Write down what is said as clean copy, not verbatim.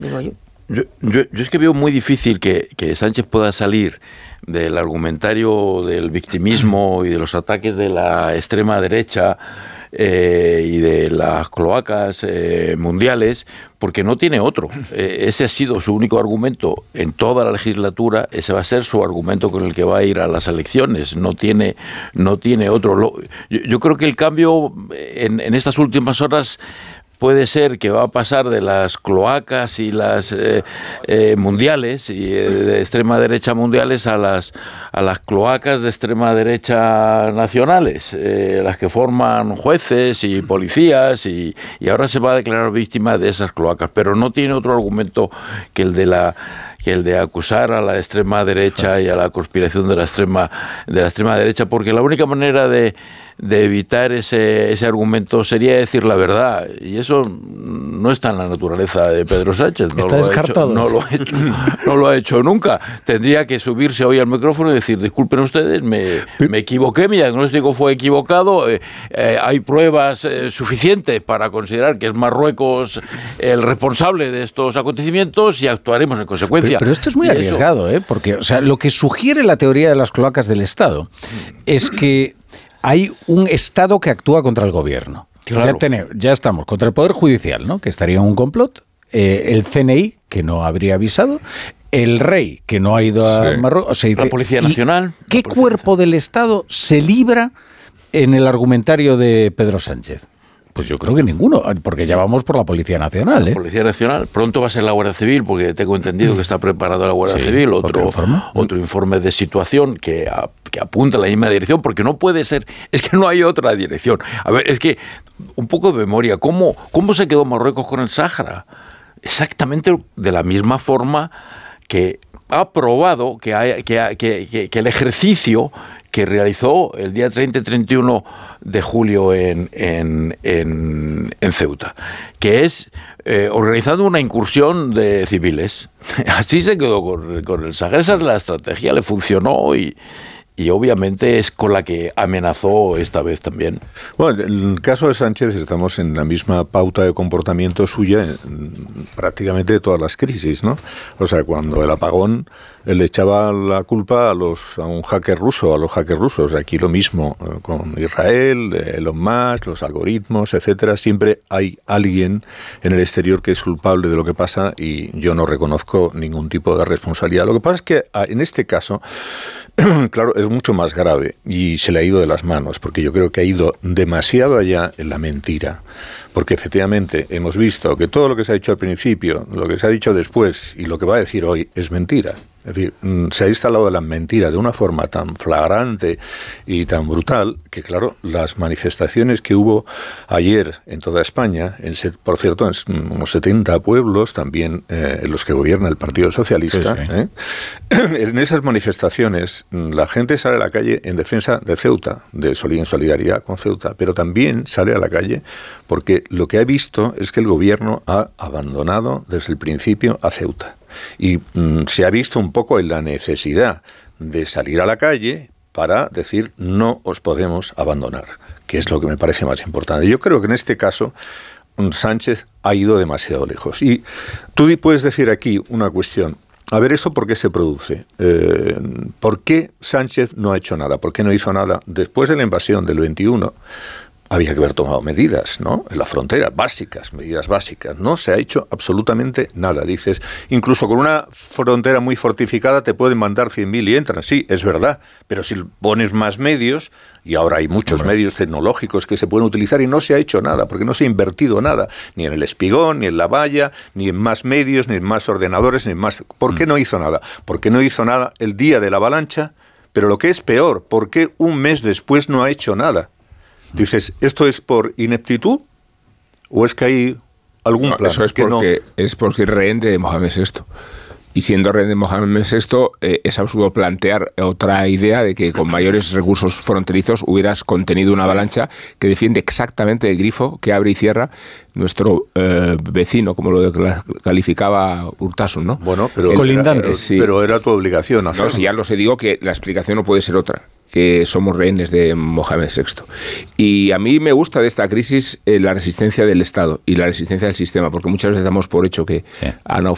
digo yo. Yo es que veo muy difícil que Sánchez pueda salir del argumentario del victimismo y de los ataques de la extrema derecha y de las cloacas mundiales, porque no tiene otro. Ese ha sido su único argumento en toda la legislatura, ese va a ser su argumento con el que va a ir a las elecciones, no tiene otro. Yo creo que el cambio en estas últimas horas puede ser que va a pasar de las cloacas y las mundiales y de extrema derecha mundiales a las cloacas de extrema derecha nacionales, las que forman jueces y policías y ahora se va a declarar víctima de esas cloacas, pero no tiene otro argumento que el de acusar a la extrema derecha y a la conspiración de la extrema derecha, porque la única manera de evitar ese argumento sería decir la verdad, y eso no está en la naturaleza de Pedro Sánchez. Está descartado. No lo ha hecho nunca. Tendría que subirse hoy al micrófono y decir, disculpen ustedes, me equivoqué, mi diagnóstico fue equivocado, hay pruebas suficientes para considerar que es Marruecos el responsable de estos acontecimientos y actuaremos en consecuencia. Pero esto es muy arriesgado, porque lo que sugiere la teoría de las cloacas del Estado es que hay un Estado que actúa contra el gobierno. Claro. Ya estamos contra el Poder Judicial, ¿no? Que estaría en un complot, el CNI, que no habría avisado, el rey, que no ha ido a Marruecos. O sea, la Policía Nacional. ¿Qué cuerpo del Estado se libra en el argumentario de Pedro Sánchez? Pues yo creo que ninguno, porque ya vamos por la Policía Nacional. La Policía Nacional, pronto va a ser la Guardia Civil, porque tengo entendido que está preparada la Guardia Civil, otro informe de situación que apunta en la misma dirección, porque no puede ser, es que no hay otra dirección. A ver, es que, un poco de memoria, ¿cómo se quedó Marruecos con el Sáhara? Exactamente de la misma forma que ha probado que el ejercicio que realizó el día 30 y 31 de julio en Ceuta, que es organizando una incursión de civiles. Así se quedó con el Sáhara. Esa es la estrategia, le funcionó y obviamente es con la que amenazó esta vez también. Bueno, en el caso de Sánchez estamos en la misma pauta de comportamiento suya en prácticamente todas las crisis, ¿no? O sea, cuando el apagón le echaba la culpa a los hackers rusos. Aquí lo mismo con Israel, Elon Musk, los algoritmos, etcétera. Siempre hay alguien en el exterior que es culpable de lo que pasa y yo no reconozco ningún tipo de responsabilidad. Lo que pasa es que en este caso, claro, es mucho más grave y se le ha ido de las manos, porque yo creo que ha ido demasiado allá en la mentira. Porque efectivamente hemos visto que todo lo que se ha dicho al principio, lo que se ha dicho después y lo que va a decir hoy es mentira. Es decir, se ha instalado la mentira de una forma tan flagrante y tan brutal que, claro, las manifestaciones que hubo ayer en toda España, por cierto, en unos 70 pueblos, también en los que gobierna el Partido Socialista, en esas manifestaciones la gente sale a la calle en defensa de Ceuta, en solidaridad con Ceuta, pero también sale a la calle porque lo que ha visto es que el gobierno ha abandonado desde el principio a Ceuta. Y se ha visto un poco en la necesidad de salir a la calle para decir no os podemos abandonar, que es lo que me parece más importante. Yo creo que en este caso Sánchez ha ido demasiado lejos. Y tú puedes decir aquí una cuestión. A ver, ¿esto por qué se produce? ¿Por qué Sánchez no ha hecho nada? ¿Por qué no hizo nada? Después de la invasión del 21... había que haber tomado medidas, ¿no? En la frontera, medidas básicas. No se ha hecho absolutamente nada. Dices, incluso con una frontera muy fortificada te pueden mandar 100.000 y entran. Sí, es verdad, pero si pones más medios, y ahora hay muchos medios tecnológicos que se pueden utilizar y no se ha hecho nada, porque no se ha invertido nada, ni en el espigón, ni en la valla, ni en más medios, ni en más ordenadores, ni en más... ¿Por qué no hizo nada? ¿Por qué no hizo nada el día de la avalancha? Pero lo que es peor, ¿por qué un mes después no ha hecho nada? Dices, ¿esto es por ineptitud o es que hay algún plan? Eso es porque es rehén de Mohamed VI. Y siendo rehén de Mohamed VI, es absurdo plantear otra idea de que con mayores recursos fronterizos hubieras contenido una avalancha que defiende exactamente el grifo que abre y cierra nuestro vecino, como lo calificaba Urtasun, ¿no? Bueno, pero colindante. Pero era tu obligación hacerlo. No, si ya lo sé, digo que la explicación no puede ser otra, que somos rehenes de Mohamed VI. Y a mí me gusta de esta crisis la resistencia del Estado y la resistencia del sistema, porque muchas veces damos por hecho que han